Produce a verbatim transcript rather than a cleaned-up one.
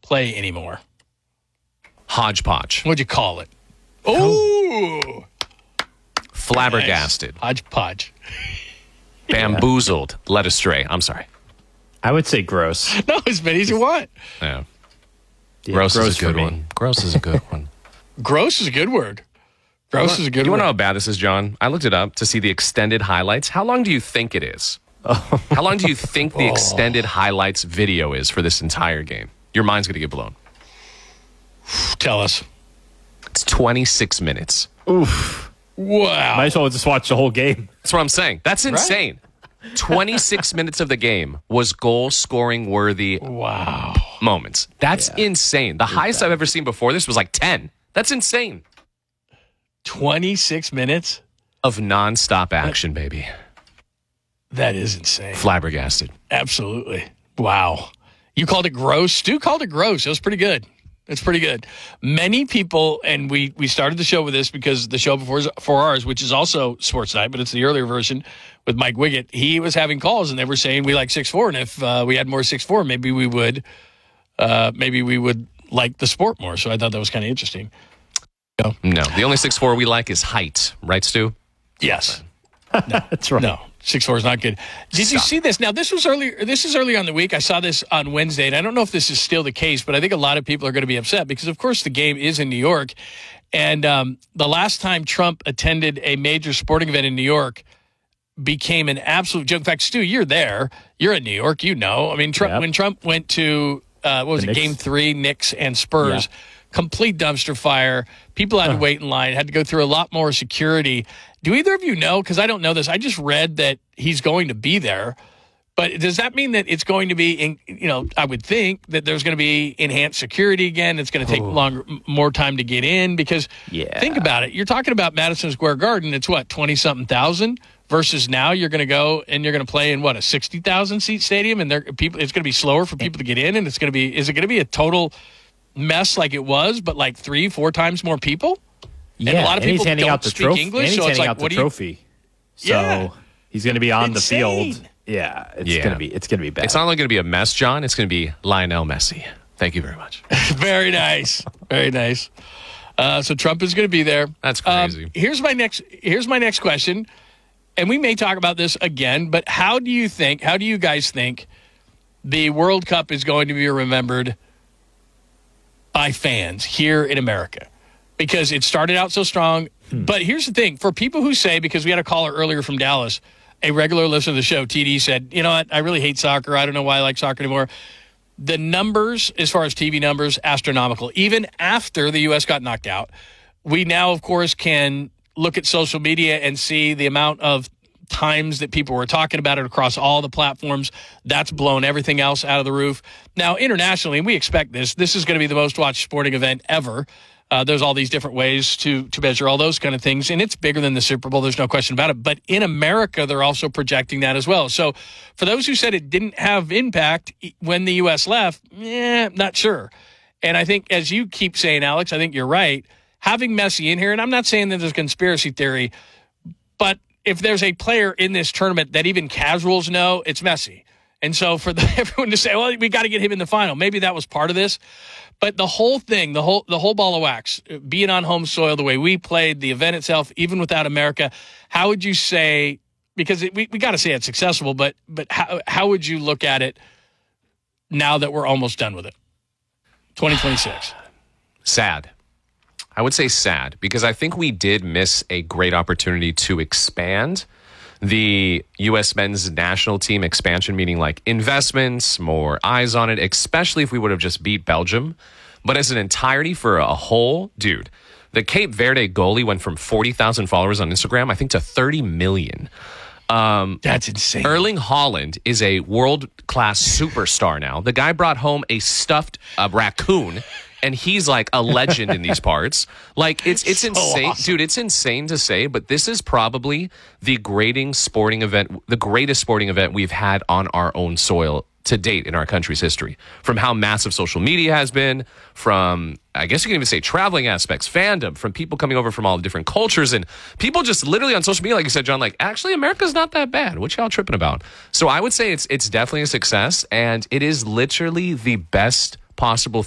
play anymore? Hodgepodge. What'd you call it? Oh, Flabbergasted. Nice. Hodgepodge. Bamboozled. Led astray. I'm sorry. I would say gross. No, as many as you want. Yeah. Yeah, gross, gross is a good for me. one. Gross is a good one. Gross is a good word. Gross is a good You word. want to know how bad this is, John? I looked it up to see the extended highlights. How long do you think it is? Oh. How long do you think the Oh. extended highlights video is for this entire game? Your mind's going to get blown. Tell us. It's twenty-six minutes. Oof. Wow. Might as well just watch the whole game. That's what I'm saying. That's insane. twenty-six minutes of the game was goal-scoring worthy Wow. moments. That's Yeah. insane. The highest I've ever seen before this was like ten. That's insane. twenty-six minutes? Of nonstop action, baby. That is insane. Flabbergasted. Absolutely. Wow. You called it gross. Stu called it gross. It was pretty good. It's pretty good. Many people, and we we started the show with this because the show before for ours, which is also Sports Night, but it's the earlier version with Mike Wiggett, he was having calls and they were saying we like six four, and if uh, we had more six four, maybe we would uh, maybe we would like the sport more. So I thought that was kind of interesting. No, the only six four we like is height, right, Stu? Yes. That's right. No, six four is not good. Did you Stop. see this? Now, this was earlier. This is early on the week. I saw this on Wednesday, and I don't know if this is still the case, but I think a lot of people are going to be upset because, of course, the game is in New York. And um, the last time Trump attended a major sporting event in New York became an absolute joke. In fact, Stu, you're there. You're in New York. You know. I mean, Trump, Yep. when Trump went to, uh, what was The it, Knicks. Game three, Knicks and Spurs, Yeah. complete dumpster fire. People had to wait in line, had to go through a lot more security. Do either of you know? Because I don't know this. I just read that he's going to be there. But does that mean that it's going to be, in, you know, I would think that there's going to be enhanced security again. It's going to take longer, m- more time to get in because Yeah. think about it. You're talking about Madison Square Garden. It's what, twenty something thousand versus now you're going to go and you're going to play in what, a sixty thousand seat stadium. And there people, it's going to be slower for people to get in. And it's going to be, is it going to be a total mess like it was, but like three, four times more people? Yeah, And a lot of and people he's handing don't out the speak trophy. English, and he's so it's handing like, out the what do you- trophy. So Yeah. he's going to be on Insane. the field. Yeah, it's Yeah. gonna be it's gonna be bad. It's not only going to be a mess, John. It's going to be Lionel Messi. Thank you very much. Very nice. Very nice. Uh, so Trump is going to be there. That's Um, crazy. here's my next. Here's my next question, and we may talk about this again. But how do you think? How do you guys think the World Cup is going to be remembered by fans here in America? Because it started out so strong. But here's the thing: for people who say, because we had a caller earlier from Dallas, a regular listener to the show, T D said, "You know what? I really hate soccer. I don't know why I like soccer anymore." The numbers, as far as T V numbers, astronomical. Even after the U S got knocked out, we now, of course, can look at social media and see the amount of times that people were talking about it across all the platforms. That's blown everything else out of the roof. Now, internationally, and we expect this, this is going to be the most watched sporting event ever. Uh, there's all these different ways to to measure all those kind of things, and it's bigger than the Super Bowl. There's no question about it. But in America, they're also projecting that as well. So for those who said it didn't have impact when the U S left, eh, not sure. And I think, as you keep saying, Alex, I think you're right. Having Messi in here, and I'm not saying that there's a conspiracy theory, but if there's a player in this tournament that even casuals know, it's Messi. And so for the, everyone to say, well, we got to get him in the final, maybe that was part of this. But the whole thing, the whole the whole ball of wax, being on home soil, the way we played, the event itself, even without America, how would you say, because it, we, we got to say it's accessible, but but how, how would you look at it now that we're almost done with it? twenty twenty-six. Sad. I would say sad because I think we did miss a great opportunity to expand the U S men's national team expansion, meaning like investments, more eyes on it, especially if we would have just beat Belgium. But as an entirety for a whole, dude, the Cape Verde goalie went from forty thousand followers on Instagram, I think, to thirty million. Um, That's insane. Erling Haaland is a world-class superstar now. The guy brought home a stuffed uh, raccoon, and he's like a legend in these parts. Like, it's it's So insane. awesome. Dude, it's insane to say, but this is probably the greatest sporting event, the greatest sporting event we've had on our own soil to date in our country's history. From how massive social media has been, from, I guess you can even say traveling aspects, fandom, from people coming over from all the different cultures, and people just literally on social media, like you said, John, like, actually, America's not that bad. What y'all tripping about? So I would say it's it's definitely a success, and it is literally the best possible